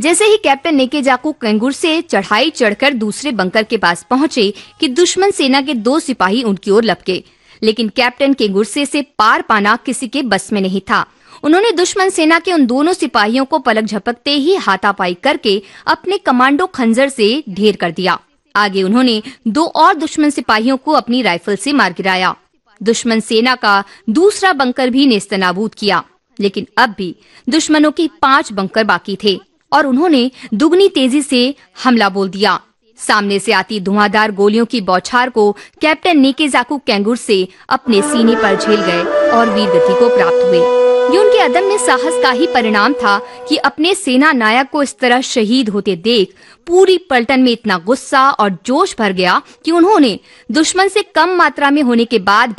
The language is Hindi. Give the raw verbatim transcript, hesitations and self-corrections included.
जैसे ही कैप्टन नेकेजाकू कैंगूर से चढ़ाई चढ़कर दूसरे बंकर के पास पहुंचे कि दुश्मन सेना के दो सिपाही उनकी ओर लपके, लेकिन कैप्टन केंगुरसे से पार पाना किसी के बस में नहीं था। उन्होंने दुश्मन सेना के उन दोनों सिपाहियों को पलक झपकते ही हाथापाई करके अपने कमांडो खंजर से ढेर कर दिया। आगे उन्होंने दो और दुश्मन सिपाहियों को अपनी राइफल से मार गिराया। दुश्मन सेना का दूसरा बंकर भी नेस्तनाबूद किया, लेकिन अब भी दुश्मनों के पांच बंकर बाकी थे और उन्होंने दुगनी तेजी से हमला बोल दिया। सामने से आती धुआंधार गोलियों की बौछार को कैप्टन नेकेजाकू कैंगुरसे अपने सीने पर झेल गए और वीर गति को प्राप्त हुए। ये उनके अदम्य साहस का ही परिणाम था कि अपने सेना नायक को इस तरह शहीद होते देख पूरी पलटन में इतना गुस्सा और जोश भर गया कि उन्होंने दुश्मन से कम मात्रा में होने के बाद